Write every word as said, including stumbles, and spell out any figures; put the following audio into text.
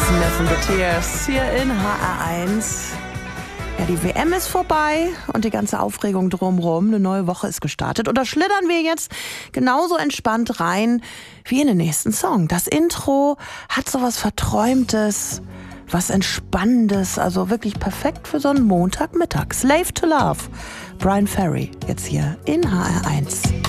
Sniffing the Tears hier in H R eins. Ja, die W M ist vorbei und die ganze Aufregung drumherum. Eine neue Woche ist gestartet. Und da schlittern wir jetzt genauso entspannt rein wie in den nächsten Song. Das Intro hat sowas Verträumtes, was Entspannendes. Also wirklich perfekt für so einen Montagmittag. Slave to Love. Bryan Ferry jetzt hier in H R eins.